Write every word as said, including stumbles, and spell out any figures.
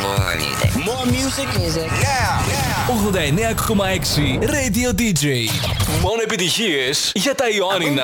More music. More music. Music. Now. Now. ογδόντα εννέα κόμμα έξι Radio ντι τζέι. Μόνο επιτυχίες για τα Ιωάννινα.